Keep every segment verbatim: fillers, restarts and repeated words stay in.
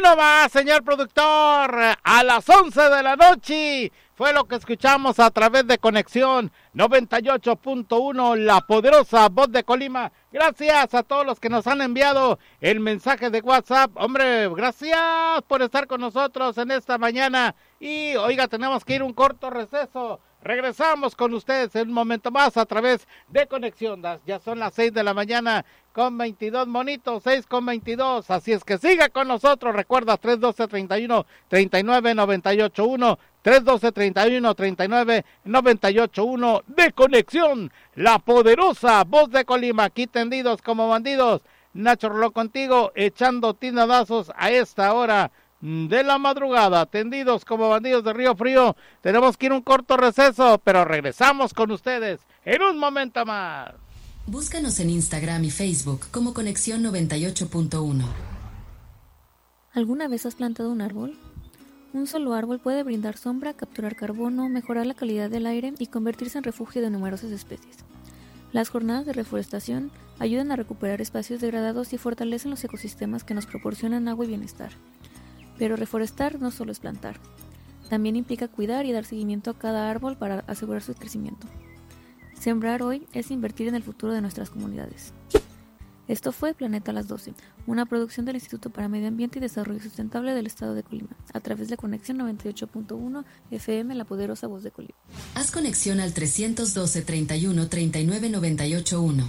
nomás, señor productor, a las once de la noche fue lo que escuchamos a través de Conexión noventa y ocho punto uno, la poderosa voz de Colima. Gracias a todos los que nos han enviado el mensaje de WhatsApp. Hombre, gracias por estar con nosotros en esta mañana. Y oiga, tenemos que ir a un corto receso. Regresamos con ustedes en un momento más a través de Conexión. Ya son las seis de la mañana con veintidós monitos, seis con veintidós. Así es que siga con nosotros. Recuerda, tres uno dos, tres uno, tres nueve nueve ocho uno, tres uno dos, tres uno, tres nueve nueve ocho uno de Conexión, la poderosa voz de Colima. Aquí tendidos como bandidos. Nacho Rolón contigo, echando tinadazos a esta hora de la madrugada, tendidos como bandidos de Río Frío. Tenemos que ir a un corto receso, pero regresamos con ustedes en un momento más. Búscanos en Instagram y Facebook como Conexión noventa y ocho punto uno. ¿Alguna vez has plantado un árbol? Un solo árbol puede brindar sombra, capturar carbono, mejorar la calidad del aire y convertirse en refugio de numerosas especies. Las jornadas de reforestación ayudan a recuperar espacios degradados y fortalecen los ecosistemas que nos proporcionan agua y bienestar. Pero reforestar no solo es plantar, también implica cuidar y dar seguimiento a cada árbol para asegurar su crecimiento. Sembrar hoy es invertir en el futuro de nuestras comunidades. Esto fue Planeta a las doce, una producción del Instituto para Medio Ambiente y Desarrollo Sustentable del Estado de Colima, a través de Conexión noventa y ocho punto uno F M, la poderosa voz de Colima. Haz conexión al tres uno dos, treinta y uno, treinta y nueve, noventa y ocho uno.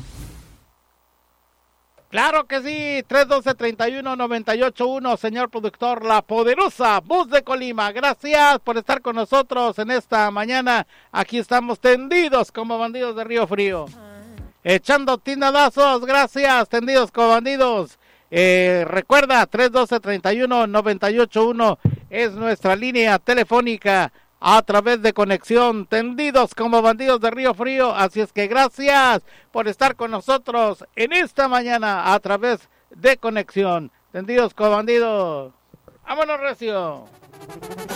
Claro que sí, tres uno dos, treinta y uno, noventa y ocho uno, señor productor, la poderosa voz de Colima. Gracias por estar con nosotros en esta mañana. Aquí estamos tendidos como bandidos de Río Frío. Echando tinadazos, gracias, tendidos como bandidos. Eh, recuerda, tres uno dos, treinta y uno, noventa y ocho uno es nuestra línea telefónica a través de Conexión, tendidos como bandidos de Río Frío. Así es que gracias por estar con nosotros en esta mañana a través de Conexión, tendidos como bandidos. ¡Vámonos, recio!